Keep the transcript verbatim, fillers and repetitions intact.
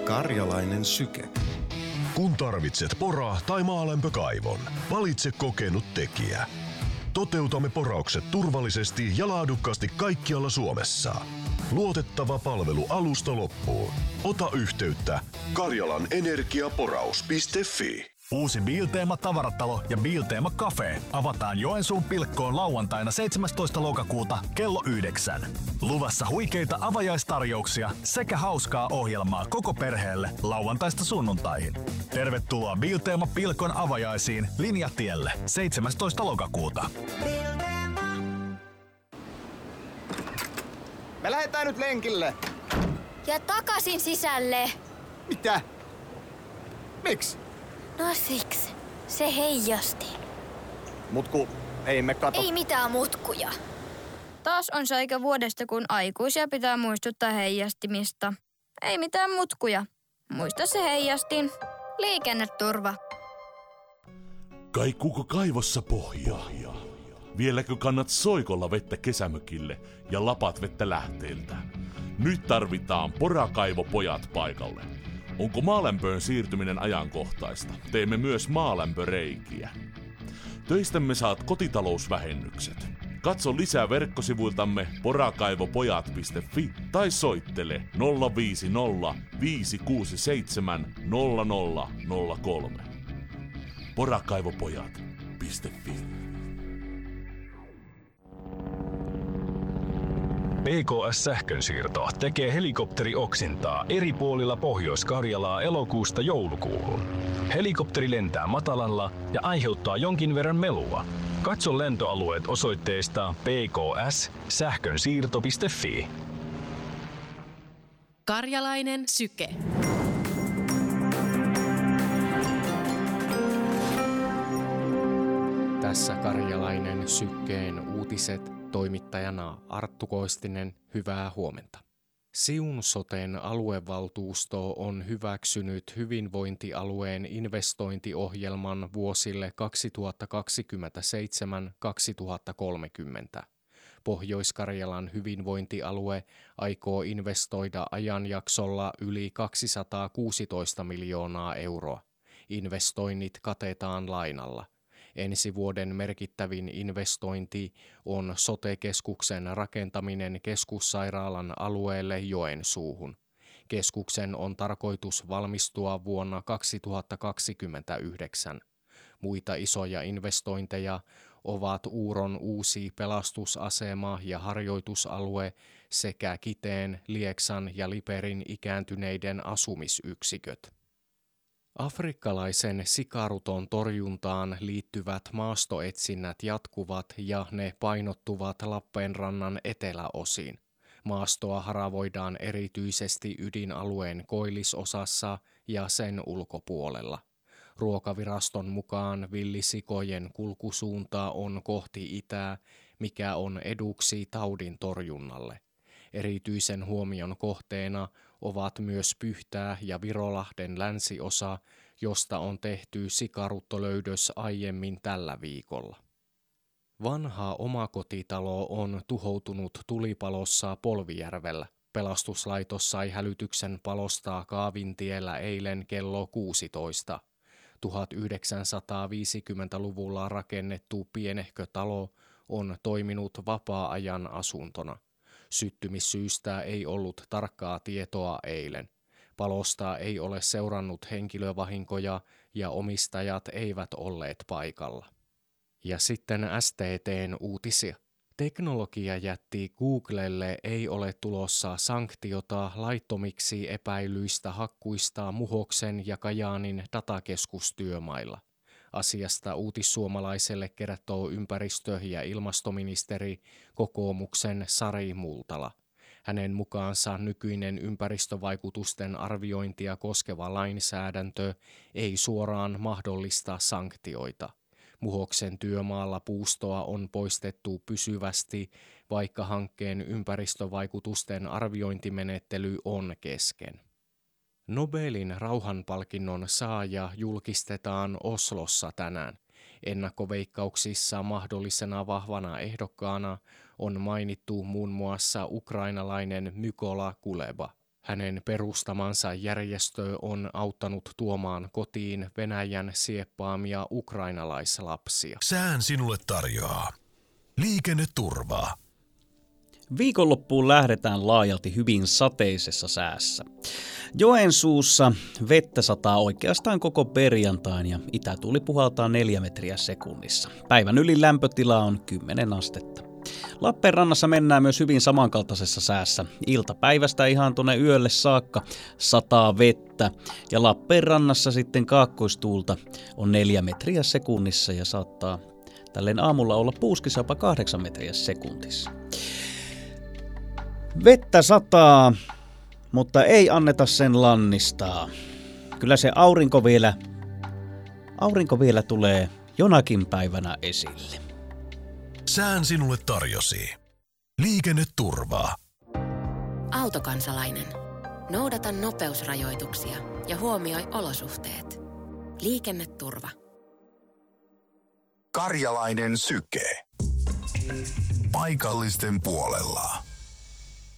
Karjalainen syke. Kun tarvitset pora- tai maalämpökaivon, valitse kokenut tekijä. Toteutamme poraukset turvallisesti ja laadukkaasti kaikkialla Suomessa. Luotettava palvelu alusta loppuun. Ota yhteyttä karjalanenergiaporaus piste fi. Uusi Bilteema tavaratalo ja Bilteema Cafe avataan Joensuun Pilkkoon lauantaina seitsemästoista lokakuuta kello yhdeksän. Luvassa huikeita avajaistarjouksia sekä hauskaa ohjelmaa koko perheelle lauantaista sunnuntaihin. Tervetuloa Bilteema Pilkon avajaisiin Linjatielle seitsemästoista lokakuuta. Me lähdetään nyt lenkille. Ja takaisin sisälle. Mitä? Miksi? No siksi. Se heijasti. Mutku, ei me kato. Ei mitään mutkuja. Taas on se aika vuodesta, kun aikuisia pitää muistuttaa heijastimista. Ei mitään mutkuja. Muista se heijastin. Liikenneturva. Kaikuuko kaivossa pohjaa? Vieläkö kannat soikolla vettä kesämökille ja lapat vettä lähteeltä? Nyt tarvitaan porakaivopojat paikalle. Onko maalämpöön siirtyminen ajankohtaista? Teemme myös maalämpöreikiä. Töistämme saat kotitalousvähennykset. Katso lisää verkkosivuiltamme porakaivopojat piste fi tai soittele nolla viisi nolla viisi kuusi seitsemän nolla nolla nolla kolme. porakaivopojat piste fi. P K S-sähkönsiirto tekee helikopterioksintaa eri puolilla Pohjois-Karjalaa elokuusta joulukuuhun. Helikopteri lentää matalalla ja aiheuttaa jonkin verran melua. Katso lentoalueet osoitteesta p k s sähkönsiirto piste fi. Karjalainen syke. Tässä Karjalainen sykkeen uutiset. Toimittajana Arttu Koistinen, hyvää huomenta. Siun soten aluevaltuusto on hyväksynyt hyvinvointialueen investointiohjelman vuosille kaksituhattakaksikymmentäseitsemän kaksituhattakolmekymmentä. Pohjois-Karjalan hyvinvointialue aikoo investoida ajanjaksolla yli kaksisataakuusitoista miljoonaa euroa. Investoinnit katetaan lainalla. Ensi vuoden merkittävin investointi on sote-keskuksen rakentaminen keskussairaalan alueelle Joensuuhun. Keskuksen on tarkoitus valmistua vuonna kaksituhattakaksikymmentäyhdeksän. Muita isoja investointeja ovat Uuron uusi pelastusasema ja harjoitusalue sekä Kiteen, Lieksan ja Liperin ikääntyneiden asumisyksiköt. Afrikkalaisen sikaruton torjuntaan liittyvät maastoetsinnät jatkuvat ja ne painottuvat Lappeenrannan eteläosiin. Maastoa haravoidaan erityisesti ydinalueen koillisosassa ja sen ulkopuolella. Ruokaviraston mukaan villisikojen kulkusuunta on kohti itää, mikä on eduksi taudin torjunnalle. Erityisen huomion kohteena ovat myös Pyhtää ja Virolahden länsiosa, josta on tehty sikaruttolöydös aiemmin tällä viikolla. Vanha omakotitalo on tuhoutunut tulipalossa Polvijärvellä. Pelastuslaitos sai hälytyksen palosta Kaavintiellä eilen kello kuusitoista. tuhatyhdeksänsataaviisikymmentäluvulla rakennettu pienehkö talo on toiminut vapaa-ajan asuntona. Syttymissyystä ei ollut tarkkaa tietoa eilen. Palosta ei ole seurannut henkilövahinkoja ja omistajat eivät olleet paikalla. Ja sitten S T T:n uutisia. Teknologiajätti Googlelle ei ole tulossa sanktiota laittomiksi epäilyistä hakkuista Muhoksen ja Kajaanin datakeskustyömailla. Asiasta Uutissuomalaiselle kertoo ympäristö- ja ilmastoministeri kokoomuksen Sari Multala. Hänen mukaansa nykyinen ympäristövaikutusten arviointia koskeva lainsäädäntö ei suoraan mahdollista sanktioita. Muhoksen työmaalla puustoa on poistettu pysyvästi, vaikka hankkeen ympäristövaikutusten arviointimenettely on kesken. Nobelin rauhanpalkinnon saaja julkistetaan Oslossa tänään. Ennakkoveikkauksissa mahdollisena vahvana ehdokkaana on mainittu muun muassa ukrainalainen Mykola Kuleba. Hänen perustamansa järjestö on auttanut tuomaan kotiin Venäjän sieppaamia ukrainalaislapsia. Sään sinulle tarjoaa liikenneturvaa. Viikonloppuun lähdetään laajalti hyvin sateisessa säässä. Joensuussa vettä sataa oikeastaan koko perjantain ja itätuuli puhaltaa neljä metriä sekunnissa. Päivän ylin lämpötila on kymmenen astetta. Lappeenrannassa mennään myös hyvin samankaltaisessa säässä. Iltapäivästä ihan tuonne yölle saakka sataa vettä ja Lappeenrannassa sitten kaakkoistuulta on neljä metriä sekunnissa ja saattaa tälleen aamulla olla puuskissa jopa kahdeksan metriä sekuntissa. Vettä sataa, mutta ei anneta sen lannistaa. Kyllä se aurinko vielä, aurinko vielä tulee jonakin päivänä esille. Sään sinulle tarjosi liikenneturvaa. Autokansalainen. Noudata nopeusrajoituksia ja huomioi olosuhteet. Liikenneturva. Karjalainen syke. Paikallisten puolella.